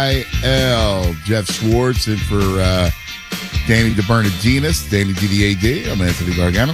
IL. Jeff Schwartz in for Danny DeBernardinis, Danny DDAD. I'm Anthony Gargano.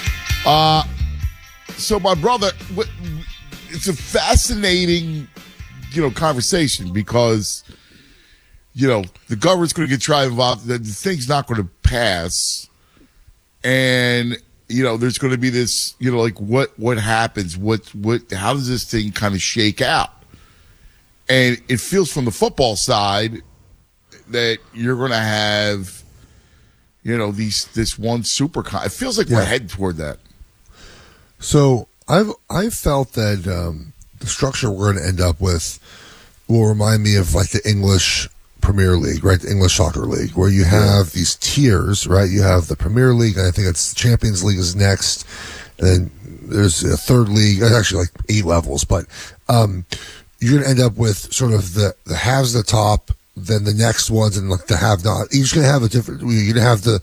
So my brother, it's a fascinating, conversation because, the government's going to get tried involved. The thing's not going to pass. And, there's going to be this, what happens? How does this thing kind of shake out? And it feels from the football side that you're going to have, this one super. It feels like we're heading toward that. So I've felt that the structure we're going to end up with will remind me of like the English Premier League, right? The English Soccer League, where you have these tiers, right? You have the Premier League, and I think it's the Champions League is next, and then there's a third league. There's actually like 8 levels, but you're going to end up with sort of the halves at the top, then the next ones, and like the have-not. You're just going to have a different. You're going to have the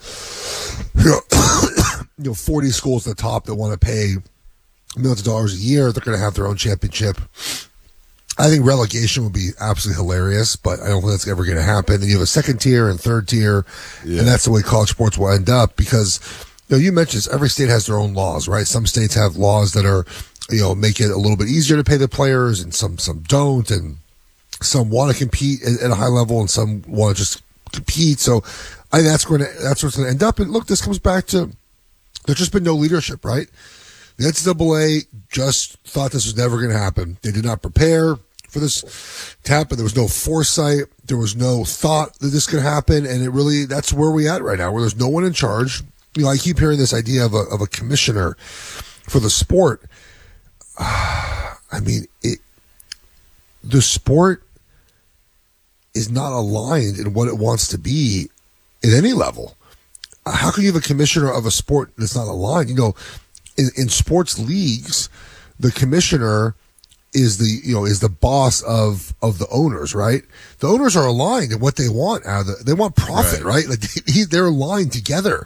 40 schools at the top that want to pay millions of dollars a year. They're going to have their own championship. I think relegation would be absolutely hilarious, but I don't think that's ever going to happen. And you have a second tier and third tier, and that's the way college sports will end up because, you mentioned this, every state has their own laws, right? Some states have laws that are, make it a little bit easier to pay the players, and some don't, and some want to compete at a high level, and some want to just compete. So I think that's where it's going to end up. And look, this comes back to there's just been no leadership, right? The NCAA just thought this was never going to happen. They did not prepare for this to happen. There was no foresight. There was no thought that this could happen. And that's where we at right now, where there's no one in charge. I keep hearing this idea of a commissioner for the sport. The sport is not aligned in what it wants to be at any level. How can you have a commissioner of a sport that's not aligned? In sports leagues, the commissioner is the boss of the owners, right? The owners are aligned in what they want they want profit, right? Like they're aligned together.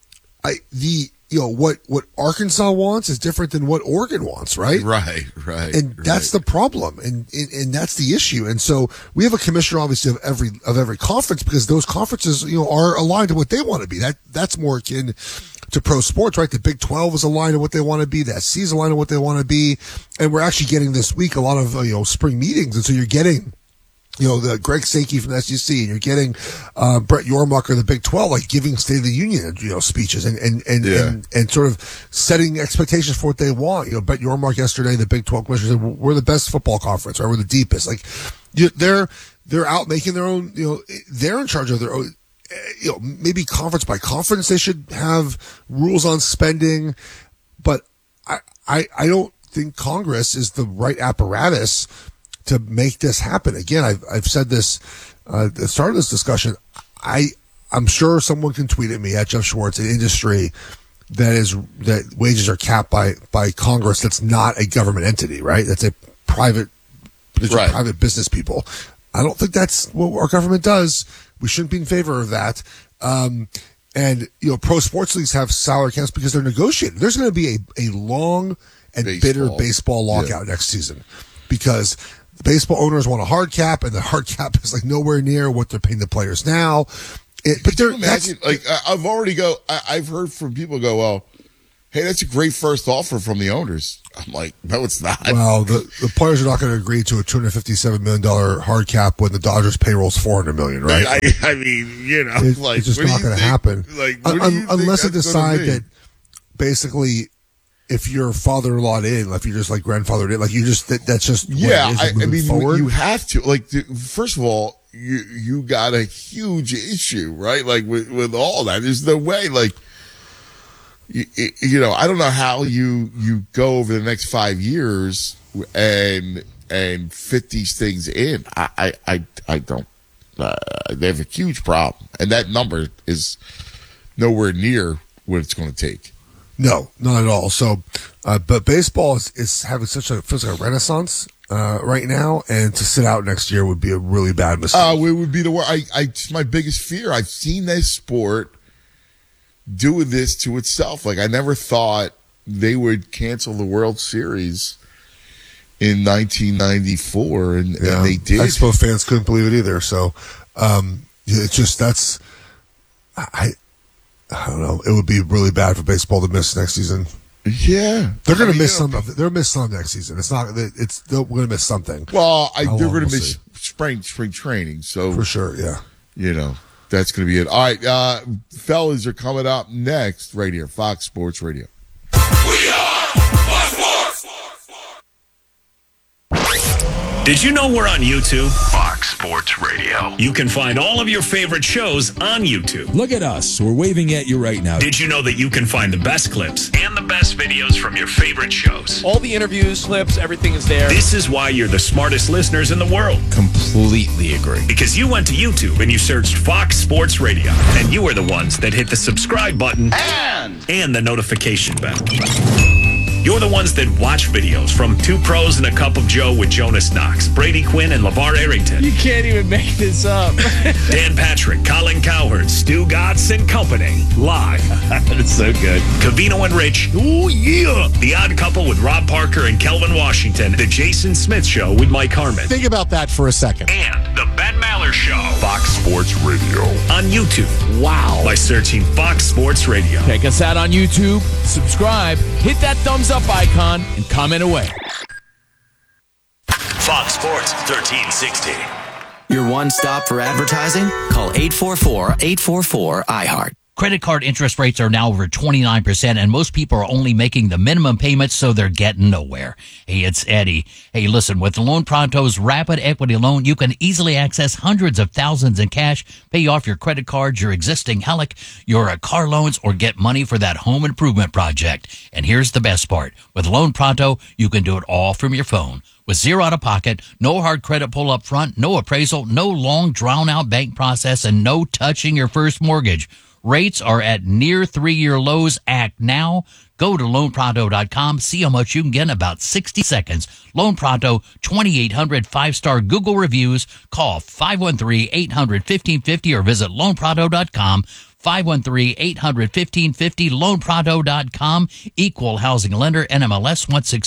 What Arkansas wants is different than what Oregon wants, right? Right. And that's the problem, and that's the issue. And so we have a commissioner, obviously, of every conference because those conferences, are aligned to what they want to be. That's more akin to pro sports, right? The Big 12 is aligned to what they want to be. The SC is aligned to what they want to be. And we're actually getting this week a lot of spring meetings, and so you're getting the Greg Sankey from the SEC, and you're getting Brett Yormark of the Big 12, like giving State of the Union, speeches and sort of setting expectations for what they want. Brett Yormark yesterday, the Big 12 commissioner, said, we're the best football conference, right? We're the deepest. Like they're out making their own. They're in charge of their own. Maybe conference by conference they should have rules on spending, but I don't think Congress is the right apparatus to make this happen. Again, I've said this at the start of this discussion. I'm sure someone can tweet at me at Jeff Schwartz, an industry that wages are capped by Congress. That's not a government entity, right? That's a private business people. I don't think that's what our government does. We shouldn't be in favor of that. And pro sports leagues have salary caps because they're negotiating. There's going to be a long and bitter baseball lockout next season because the baseball owners want a hard cap, and the hard cap is like nowhere near what they're paying the players now. But they're imagine, I've heard from people go, well, hey, that's a great first offer from the owners. I'm like, no, it's not. Well, the players are not going to agree to a $257 million hard cap when the Dodgers payroll is $400 million, right? I mean, it's just not going to happen. Unless they decide that basically, if you're father-in-law in, if you're just like grandfathered in, like you just that's just forward. You have to first of all, you got a huge issue, right? Like with all that, there's no way, like. I don't know how you go over the next 5 years and fit these things in. I don't. They have a huge problem, and that number is nowhere near what it's going to take. No, not at all. So, but baseball is having feels like a renaissance right now, and to sit out next year would be a really bad mistake. It would be the worst. It's my biggest fear. I've seen this sport doing this to itself. Like, I never thought they would cancel the World Series in 1994, and they did. Expo fans couldn't believe it either. So it's just I don't know. It would be really bad for baseball to miss next season. Yeah, they're going to miss some. They're going to miss some next season. It's not. They're going to miss something. Well, they're going to miss spring training. So for sure, yeah. That's going to be it. All right, fellas are coming up next right here, Fox Sports Radio. We are Fox Sports. Did you know we're on YouTube? Fox Sports Radio. You can find all of your favorite shows on YouTube. Look at us. We're waving at you right now. Did you know that you can find the best clips and the best videos from your favorite shows? All the interviews, clips, everything is there. This is why you're the smartest listeners in the world. Completely agree. Because you went to YouTube and you searched Fox Sports Radio. And you were the ones that hit the subscribe button and the notification bell. You're the ones that watch videos from Two Pros and a Cup of Joe with Jonas Knox, Brady Quinn, and LeVar Arrington. You can't even make this up. Dan Patrick, Colin Cowherd, Stu Gatz and Company. Live. That's so good. Covino and Rich. Oh, yeah. The Odd Couple with Rob Parker and Kelvin Washington. The Jason Smith Show with Mike Harmon. Think about that for a second. And the Ben Maller Show. Fox Sports Radio. On YouTube. Wow. By searching Fox Sports Radio. Check us out on YouTube. Subscribe. Hit that thumbs up icon and comment away. Fox Sports 1360. Your one stop for advertising? Call 844-844-iHeart. Credit card interest rates are now over 29%, and most people are only making the minimum payments, so they're getting nowhere. Hey, it's Eddie. Hey, listen, with Loan Pronto's Rapid Equity Loan, you can easily access hundreds of thousands in cash, pay off your credit cards, your existing HELOC, your car loans, or get money for that home improvement project. And here's the best part. With Loan Pronto, you can do it all from your phone. With zero out-of-pocket, no hard credit pull up front, no appraisal, no long, drawn-out bank process, and no touching your first mortgage. Rates are at near 3-year lows. Act now. Go to loanpronto.com. See how much you can get in about 60 seconds. Loan Pronto, 2,800 5-star Google reviews. Call 513-800-1550 or visit loanpronto.com. 513-800-1550, loanpronto.com. Equal housing lender, NMLS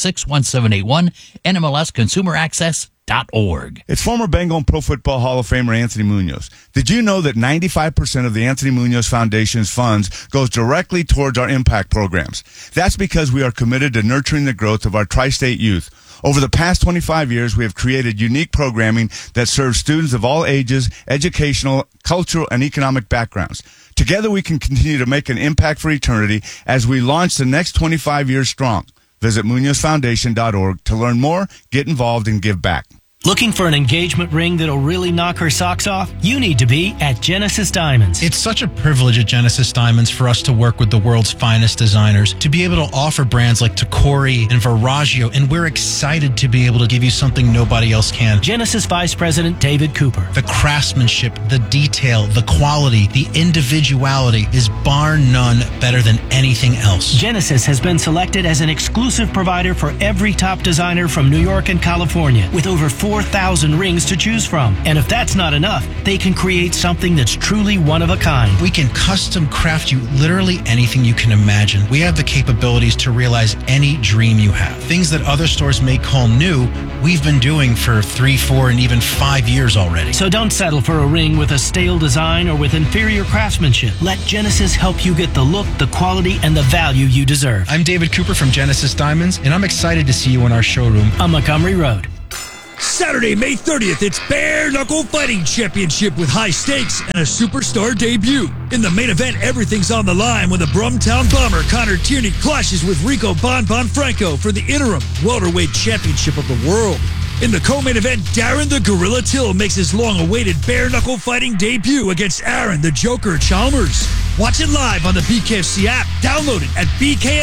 1661781, NMLS Consumer Access. .org. It's former Bengal and Pro Football Hall of Famer Anthony Munoz. Did you know that 95% of the Anthony Munoz Foundation's funds goes directly towards our impact programs? That's because we are committed to nurturing the growth of our tri-state youth. Over the past 25 years, we have created unique programming that serves students of all ages, educational, cultural, and economic backgrounds. Together, we can continue to make an impact for eternity as we launch the next 25 years strong. Visit MunozFoundation.org to learn more, get involved, and give back. Looking for an engagement ring that'll really knock her socks off? You need to be at Genesis Diamonds. It's such a privilege at Genesis Diamonds for us to work with the world's finest designers, to be able to offer brands like Tacori and Verragio, and we're excited to be able to give you something nobody else can. Genesis Vice President David Cooper. The craftsmanship, the detail, the quality, the individuality is bar none better than anything else. Genesis has been selected as an exclusive provider for every top designer from New York and California, with over 4,000 rings to choose from. And if that's not enough, they can create something that's truly one of a kind. We can custom craft you literally anything you can imagine. We have the capabilities to realize any dream you have. Things that other stores may call new, we've been doing for 3, 4, and even 5 years already. So don't settle for a ring with a stale design or with inferior craftsmanship. Let Genesis help you get the look, the quality, and the value you deserve. I'm David Cooper from Genesis Diamonds, and I'm excited to see you in our showroom on Montgomery Road. Saturday, May 30th, it's Bare Knuckle Fighting Championship with high stakes and a superstar debut. In the main event, everything's on the line when the Brumtown Bomber Connor Tierney clashes with Rico Bon Franco for the interim welterweight championship of the world. In the co-main event, Darren the Gorilla Till makes his long-awaited bare knuckle fighting debut against Aaron the Joker Chalmers. Watch it live on the BKFC app. Download it at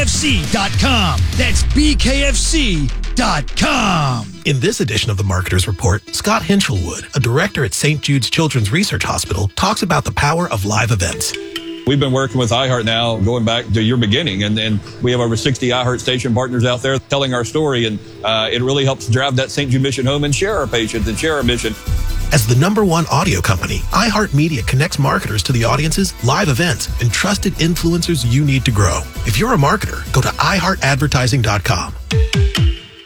bkfc.com. That's bkfc.com. In this edition of the Marketer's Report, Scott Hinchelwood, a director at St. Jude's Children's Research Hospital, talks about the power of live events. We've been working with iHeart now going back to your beginning, and we have over 60 iHeart station partners out there telling our story, and it really helps drive that St. Jude mission home and share our patients and share our mission. As the #1 audio company, iHeartMedia connects marketers to the audiences, live events, and trusted influencers you need to grow. If you're a marketer, go to iHeartAdvertising.com.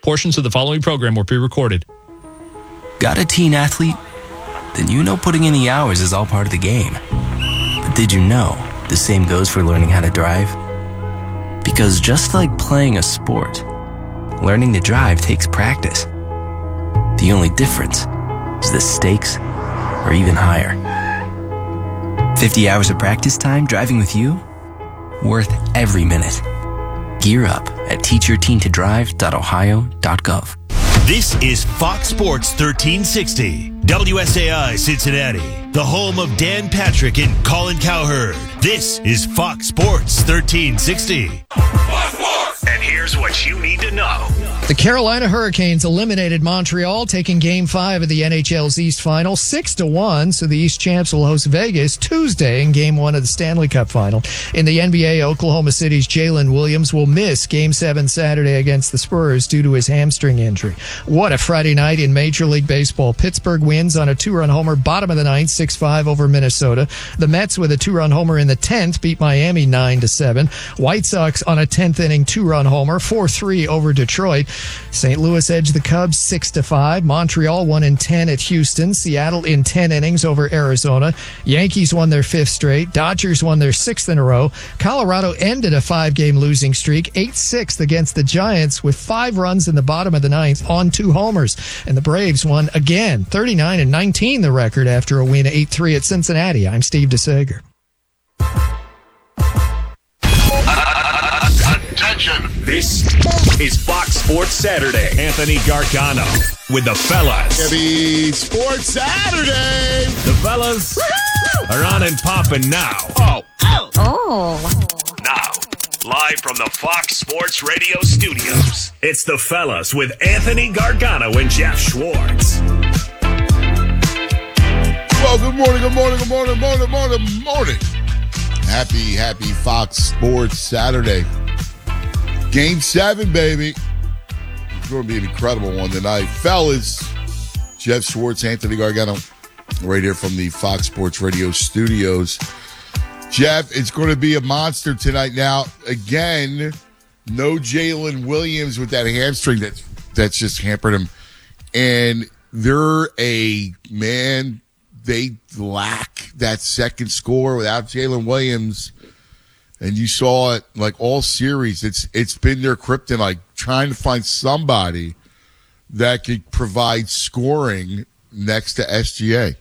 Portions of the following program were pre-recorded. Got a teen athlete? Then you know putting in the hours is all part of the game. But did you know the same goes for learning how to drive? Because just like playing a sport, learning to drive takes practice. The only difference is the stakes are even higher. 50 hours of practice time driving with you? Worth every minute. Gear up at teachyourteentodrive.ohio.gov. This is Fox Sports 1360, WSAI Cincinnati, the home of Dan Patrick and Colin Cowherd. This is Fox Sports 1360. And here's what you need to know. The Carolina Hurricanes eliminated Montreal, taking Game 5 of the NHL's East Final 6-1. So the East champs will host Vegas Tuesday in Game 1 of the Stanley Cup Final. In the NBA, Oklahoma City's Jalen Williams will miss Game 7 Saturday against the Spurs due to his hamstring injury. What a Friday night in Major League Baseball. Pittsburgh wins on a 2-run homer, bottom of the ninth, 6-5 over Minnesota. The Mets with a 2-run homer in the 10th beat Miami 9-7. White Sox on a 10th inning 2-run homer, 4-3 over Detroit. St. Louis edged the Cubs 6-5. Montreal won in 10 at Houston. Seattle in 10 innings over Arizona. Yankees won their 5th straight. Dodgers won their 6th in a row. Colorado ended a 5-game losing streak, 8-6 against the Giants with 5 runs in the bottom of the ninth on 2 homers. And the Braves won again, 39-19 the record after a win 8-3 at Cincinnati. I'm Steve DeSager. Attention. This is Fox Sports Saturday. Anthony Gargano with the fellas. Happy Sports Saturday. The fellas are on and popping now. Now, live from the Fox Sports Radio studios, it's the fellas with Anthony Gargano and Jeff Schwartz. Well, good morning. Happy Fox Sports Saturday. Game 7, baby. It's going to be an incredible one tonight. Fellas, Jeff Schwartz, Anthony Gargano, right here from the Fox Sports Radio studios. Jeff, it's going to be a monster tonight. Now, again, no Jalen Williams with that hamstring that's just hampered him. And they lack that second score without Jalen Williams. And you saw it like all series. It's been their kryptonite, trying to find somebody that could provide scoring next to SGA.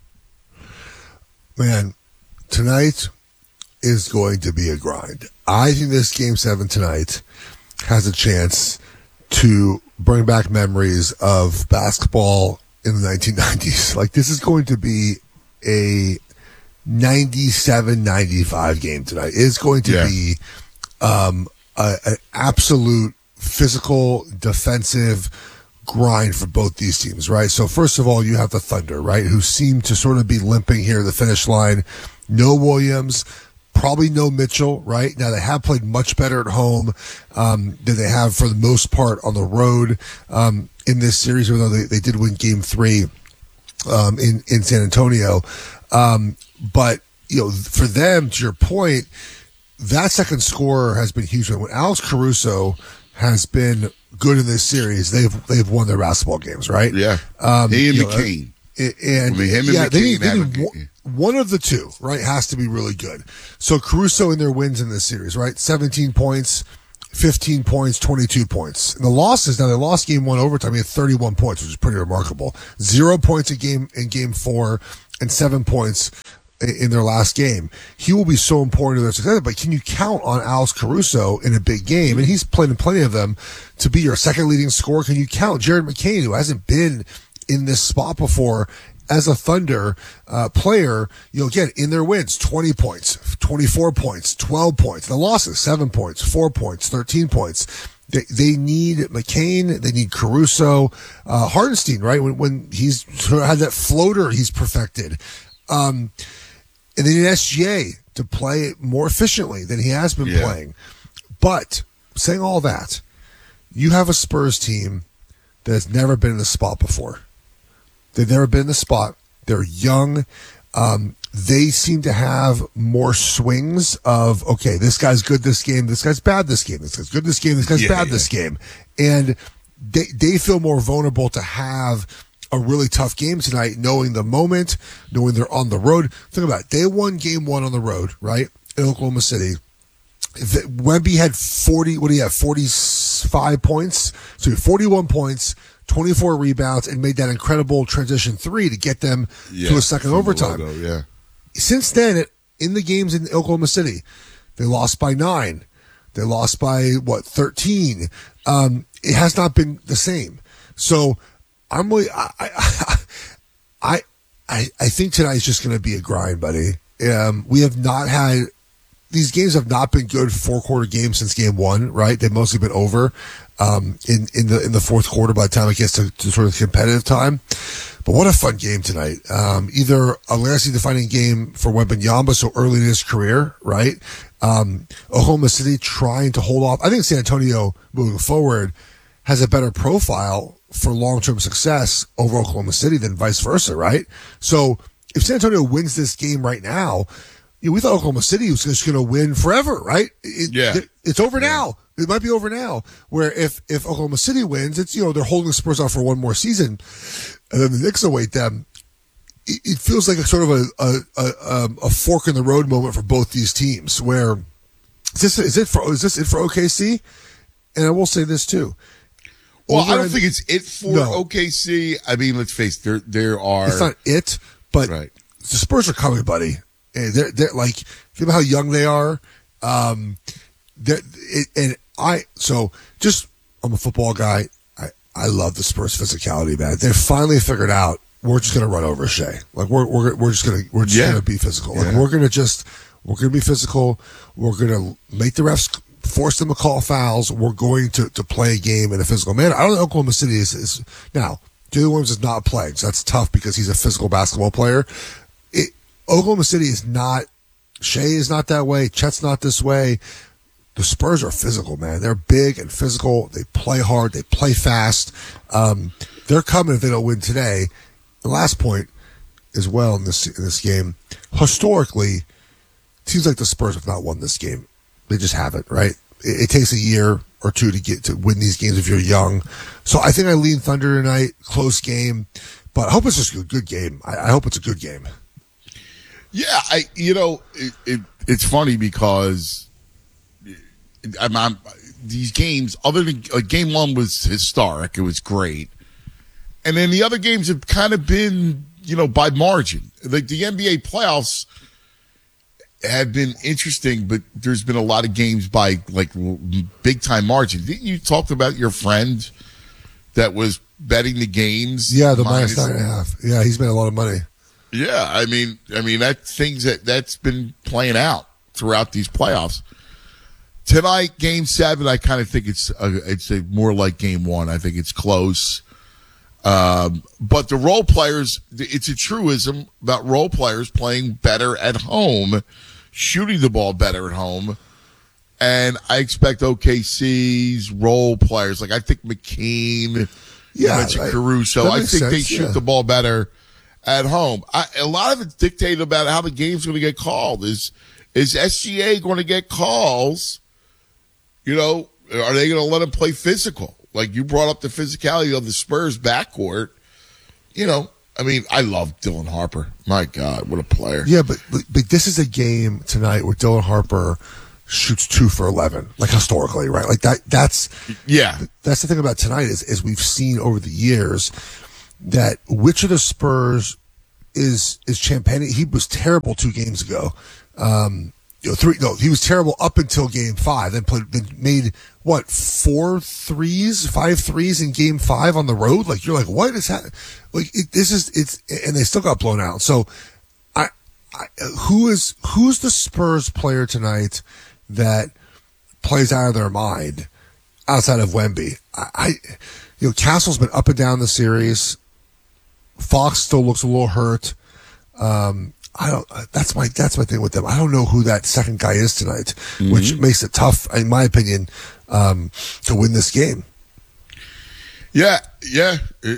Man, tonight is going to be a grind. I think this Game 7 tonight has a chance to bring back memories of basketball in the 1990s. Like, this is going to be a 97-95 game tonight. It's going to be an absolute physical, defensive grind for both these teams, right? So first of all, you have the Thunder, right, who seem to sort of be limping here at the finish line. No Williams, probably no Mitchell, right? Now, they have played much better at home than they have for the most part on the road in this series, although they did win Game 3 in San Antonio. But, for them, to your point, that second scorer has been huge. When Alex Caruso has been good in this series, they've won their basketball games, right? Yeah. He and McCain. One of the two, right, has to be really good. So Caruso in their wins in this series, right? 17 points, 15 points, 22 points. And the losses, now they lost Game 1 overtime. He had 31 points, which is pretty remarkable. 0 points in Game 4 and 7 points in their last game. He will be so important to their success, but can you count on Alex Caruso in a big game? And he's played in plenty of them to be your second leading scorer. Can you count Jared McCain, who hasn't been in this spot before as a Thunder player, again, in their wins, 20 points, 24 points, 12 points. The losses, 7 points, 4 points, 13 points. They need McCain. They need Caruso. Hartenstein, right? When he's had that floater he's perfected. And they need SGA to play more efficiently than he has been playing. But saying all that, you have a Spurs team that has never been in the spot before. They've never been in the spot. They're young. They seem to have more swings of, okay, this guy's good this game, this guy's bad this game, this guy's good this game, this guy's bad this game. And they feel more vulnerable to have a really tough game tonight, knowing the moment, knowing they're on the road. Think about it. They won game 1 on the road, right? In Oklahoma City. Wemby had 45 points. So 41 points, 24 rebounds, and made that incredible transition 3 to get them to a second overtime. Since then, in the games in Oklahoma City, they lost by 9. They lost by 13. It has not been the same. So I'm really, I think tonight is just going to be a grind, buddy. We have not had, these games have not been good 4-quarter games since game 1, right? They've mostly been over in the fourth quarter by the time it gets to sort of competitive time. But what a fun game tonight. Either a legacy-defining game for Wembanyama so early in his career, right? Oklahoma City trying to hold off. I think San Antonio, moving forward, has a better profile for long-term success over Oklahoma City than vice versa, right? So if San Antonio wins this game right now, we thought Oklahoma City was just going to win forever, right? It's over now. It might be over now. Where if Oklahoma City wins, it's, they're holding the Spurs off for one more season, and then the Knicks await them. It feels like a sort of a fork in the road moment for both these teams. Where is this it for OKC? And I will say this too. Well, I don't think it's it for OKC. I mean, let's face it, there are. It's not it, but the Spurs are coming, buddy. They're like, think about how young they are. I'm a football guy. I love the Spurs physicality, man. They finally figured out we're just going to run over Shea. Like we're just going to be physical. Like we're going to be physical. We're going to make the refs force them to call fouls. We're going to play a game in a physical manner. I don't know Oklahoma City is now. Jalen Williams is not playing, so that's tough because he's a physical basketball player. Oklahoma City is not. Shea is not that way. Chet's not this way. The Spurs are physical, man. They're big and physical. They play hard. They play fast. They're coming if they don't win today. The last point as well in this game, historically, it seems like the Spurs have not won this game. They just haven't, right? It takes a year or two to win these games if you're young. So I think I lean Thunder tonight. Close game, but I hope it's just a good game. I hope it's a good game. Yeah, it's funny because these games, other than game 1 was historic, it was great, and then the other games have kind of been, by margin. Like the NBA playoffs have been interesting, but there's been a lot of games by big time margin. Didn't you talk about your friend that was betting the games? Yeah, the minus 9.5. Yeah, he's made a lot of money. Yeah, I mean that's been playing out throughout these playoffs. Tonight, Game 7, I kind of think it's more like Game 1. I think it's close. But the role players, it's a truism about role players playing better at home, shooting the ball better at home. And I expect OKC's role players, I think McKean, Caruso, I think they shoot the ball better at home. A lot of it's dictated about how the game's going to get called. Is SGA going to get calls? Are they going to let him play physical? Like you brought up the physicality of the Spurs backcourt. I love Dylan Harper. My God, what a player. Yeah, but this is a game tonight where Dylan Harper shoots 2 for 11, historically, right? That's the thing about tonight is we've seen over the years that which of the Spurs is championing. He was terrible 2 games ago. He was terrible up until game 5. Then made 5 threes in game 5 on the road. You're like, what is happening? And they still got blown out. So, who's the Spurs player tonight that plays out of their mind outside of Wemby? Castle's been up and down the series. Fox still looks a little hurt. That's my thing with them. I don't know who that second guy is tonight, which makes it tough, in my opinion, to win this game. Yeah. And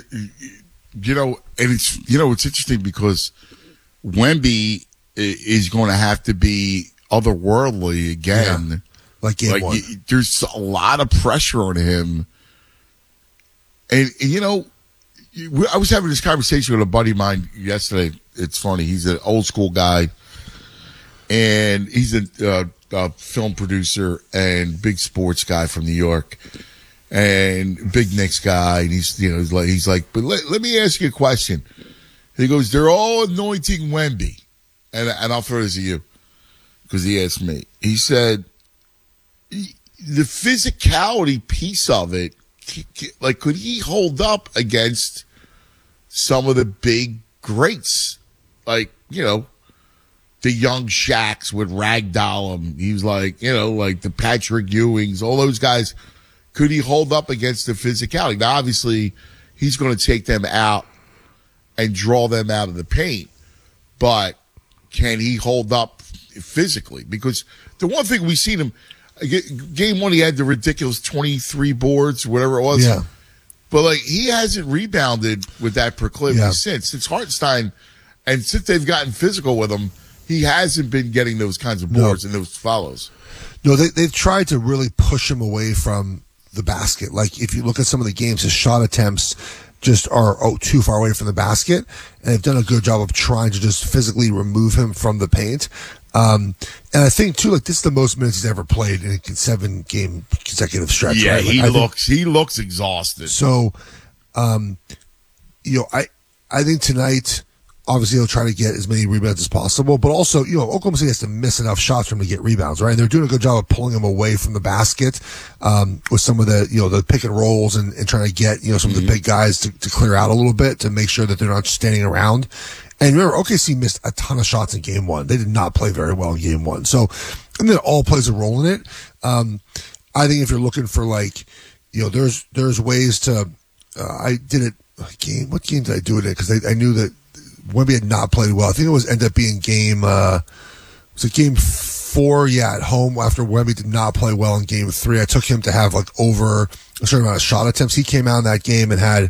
it's interesting because Wemby is going to have to be otherworldly again. Like game 1. There's a lot of pressure on him And you know, I was having this conversation with a buddy of mine yesterday. It's funny. He's an old school guy, and he's a film producer and big sports guy from New York, and big Knicks guy. And he's like, but let me ask you a question. He goes, they're all anointing Wemby, and I'll throw this at you because he asked me. He said, the physicality piece of it, like, could he hold up against some of the big greats? Like, you know, the young Shaqs would ragdoll him. He was like, you know, like the Patrick Ewings, all those guys. Could he hold up against the physicality? Now, obviously, he's going to take them out and draw them out of the paint. But can he hold up physically? Because the one thing we've seen him, game one, he had the ridiculous 23 boards, whatever it was. Yeah. But, like, he hasn't rebounded with that proclivity since Hartenstein. And since they've gotten physical with him, he hasn't been getting those kinds of boards and those follows. No, they've tried to really push him away from the basket. Like, if you look at some of the games, his shot attempts just are too far away from the basket. And they've done a good job of trying to just physically remove him from the paint. And I think, too, like, this is the most minutes he's ever played in a 7-game consecutive stretch. Yeah, right? Like, he looks exhausted. So, you know, I think tonight, obviously, he'll try to get as many rebounds as possible, but also, you know, Oklahoma City has to miss enough shots for him to get rebounds, right? And they're doing a good job of pulling him away from the basket, with some of the, you know, the pick and rolls and trying to get, you know, some of the big guys to clear out a little bit to make sure that they're not just standing around. And remember, OKC missed a ton of shots in game one. They did not play very well in game one. So, and then it all plays a role in it. I think if you're looking for, like, you know, there's ways to, I did it, what game did I do it in? Because I knew that Wemby had not played well. I think it ended up being game 4, at home, after Wemby did not play well in game 3. I took him to have, like, over a certain amount of shot attempts. He came out in that game and had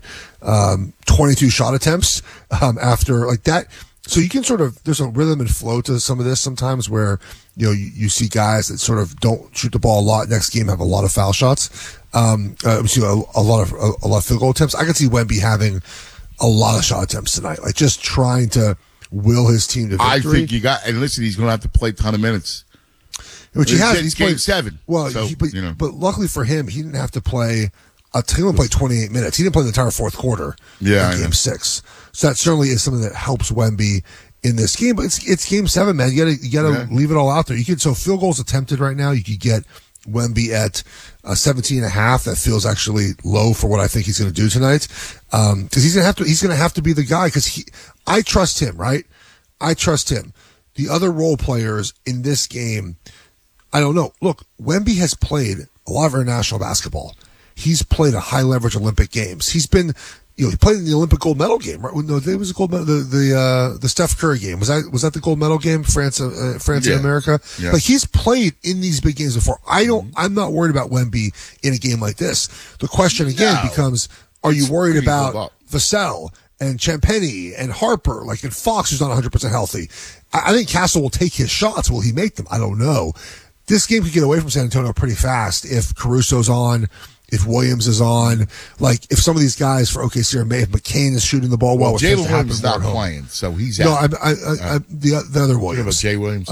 22 shot attempts after, like, that. So you can sort of, there's a rhythm and flow to some of this sometimes where, you know, you see guys that sort of don't shoot the ball a lot. Next game have a lot of foul shots. A lot of field goal attempts. I could see Wemby having a lot of shot attempts tonight, like just trying to will his team to victory. I think and listen, he's going to have to play a ton of minutes. Which he has. He's game played 7. Well, so, but luckily for him, he didn't have to play. He only played 28 minutes. He didn't play the entire fourth quarter. In game 6. So that certainly is something that helps Wemby in this game. But it's game 7, man. You gotta leave it all out there. So field goals attempted right now, you could get Wemby at 17.5. That feels actually low for what I think he's going to do tonight. Because he's going to have to be the guy. Because I trust him, right? I trust him. The other role players in this game, I don't know. Look, Wemby has played a lot of international basketball. He's played a high leverage Olympic games. He's been, you know, he played in the Olympic gold medal game, right? No, it was a gold medal. The Steph Curry game was that the gold medal game? France and America. Yeah. Like, he's played in these big games before. I'm not worried about Wemby in a game like this. The question again becomes: are you worried about Vassell and Champagnie and Harper, like, and Fox, who's not 100% healthy? I think Castle will take his shots. Will he make them? I don't know. This game could get away from San Antonio pretty fast if Caruso's on. If Williams is on, like, if some of these guys for OKC are made, if McCain is shooting the ball well, Jalen Williams is not playing, so he's out. No, the other Williams, Jay Williams,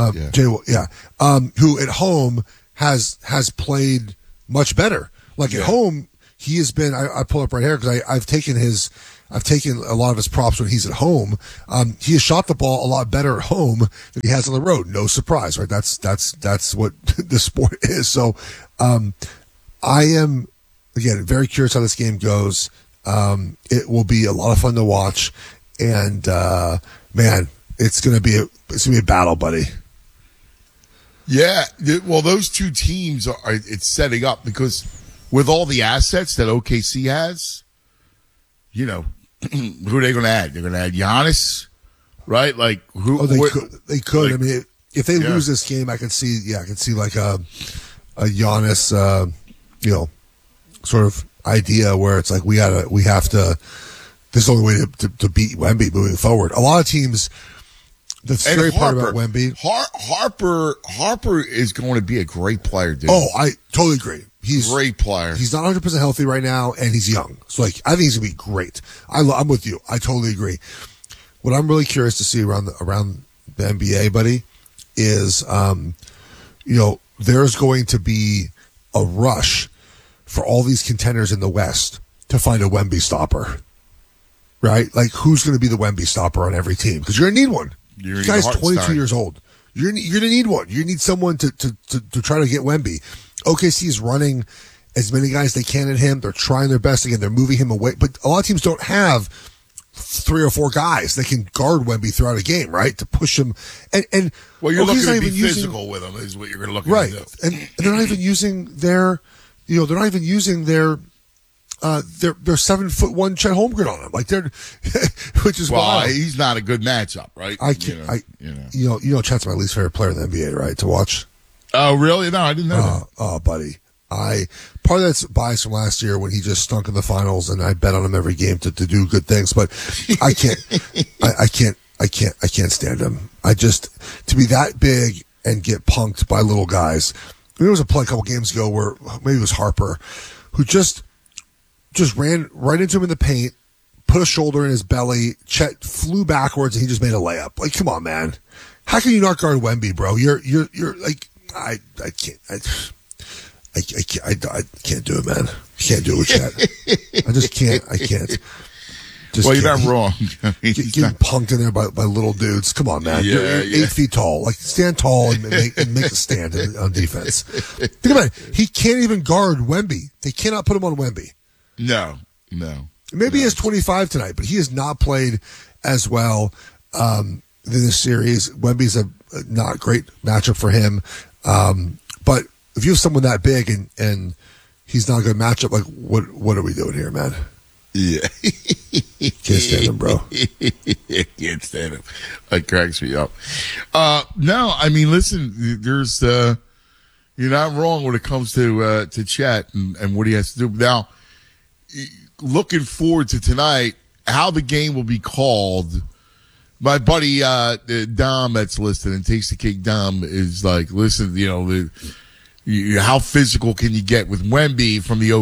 who at home has played much better. Like, at home, he has been. I pull up right here because I've taken a lot of his props when he's at home. He has shot the ball a lot better at home than he has on the road. No surprise, right? That's what the sport is. So, I am. Again, very curious how this game goes. It will be a lot of fun to watch, and man, it's gonna be a battle, buddy. Yeah, well, those two teams it's setting up because with all the assets that OKC has, you know, who are they going to add? They're going to add Giannis, right? Like who? Oh, they could. Like, I mean, if they lose this game, I could see like a Giannis, you know, sort of idea where it's like we have to. This is the only way to beat Wemby moving forward. A lot of teams. The scary part about Wemby, Harper is going to be a great player, dude. Oh, I totally agree. he's great player. He's not 100% healthy right now, and he's young. So, like, I think he's going to be great. I'm with you. I totally agree. What I'm really curious to see around the NBA, buddy, is, there's going to be a rush for all these contenders in the West to find a Wemby stopper, right? Like, who's going to be the Wemby stopper on every team? Because you're going to need one. The guy's 22 years old. You're going to need one. You need someone to try to get Wemby. OKC is running as many guys they can at him. They're trying their best. Again, they're moving him away. But a lot of teams don't have 3 or 4 guys that can guard Wemby throughout a game, right? To push him. And well, you're OKC's looking to be physical with him is what you're going to look right. to do. And they're not even using their 7'1" Chet Holmgren on him, like which is wild. He's not a good matchup, right? Chet's my least favorite player in the NBA, right? To watch. Oh, really? No, I didn't know that. Oh, buddy, part of that's bias from last year when he just stunk in the finals, and I bet on him every game to do good things, but I can't, I can't stand him. To be that big and get punked by little guys. There was a play a couple games ago where maybe it was Harper, who just ran right into him in the paint, put a shoulder in his belly. Chet flew backwards and he just made a layup. Like, come on, man. How can you not guard Wemby, bro? You're like, I can't do it, man. I can't do it with Chet. I just can't. I can't. You're not wrong. Getting punked in there by little dudes. Come on, man. You're 8 feet tall. Like, stand tall and make a stand on defense. Think about it. He can't even guard Wemby. They cannot put him on Wemby. No. Maybe he has 25 tonight, but he has not played as well in this series. Wemby's a not great matchup for him. But if you have someone that big and he's not a good matchup, like, what are we doing here, man? Yeah. Can't stand him, bro. Can't stand him. That cracks me up. No, I mean, listen, there's, you're not wrong when it comes to Chet and what he has to do. Now, looking forward to tonight, how the game will be called. My buddy, Dom, that's listed, and Takes the Cake Dom, is like, listen, how physical can you get with Wemby from the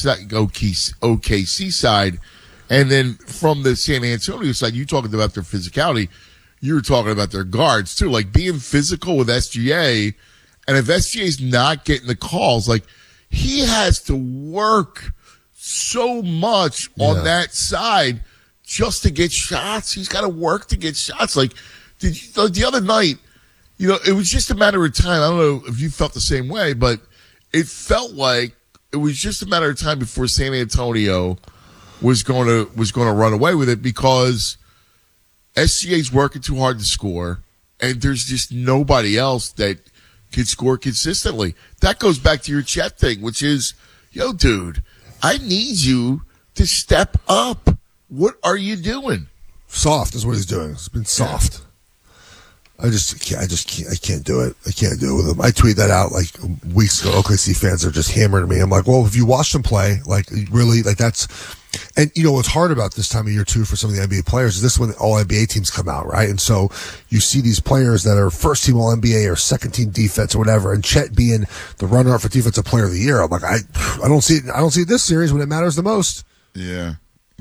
OKC side? And then from the San Antonio side, you talking about their physicality. You were talking about their guards, too. Like, being physical with SGA. And if SGA's not getting the calls, like, he has to work so much on that side just to get shots. He's got to work to get shots. Like, the other night, it was just a matter of time. I don't know if you felt the same way, but it felt like it was just a matter of time before San Antonio was going to run away with it, because SGA's working too hard to score, and there's just nobody else that can score consistently. That goes back to your Chet thing, which is, dude, I need you to step up. What are you doing? Soft is what he's doing. It's been soft. I can't do it. I can't do it with him. I tweeted that out like weeks ago. OKC fans are just hammering me. I'm like, well, if you watched him play, like, really, like, that's, and what's hard about this time of year too for some of the NBA players is this is when all NBA teams come out, right? And so you see these players that are first team all NBA or second team defense or whatever, and Chet being the runner up for defensive player of the year. I'm like, I don't see it this series when it matters the most. Yeah.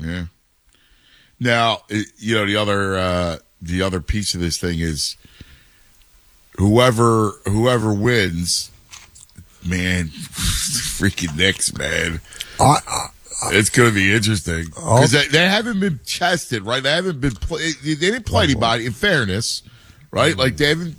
Now, the other piece of this thing is whoever wins, man, freaking Knicks, man. It's going to be interesting because they haven't been tested, right? They haven't been they didn't play anybody, in fairness, right? Like, they haven't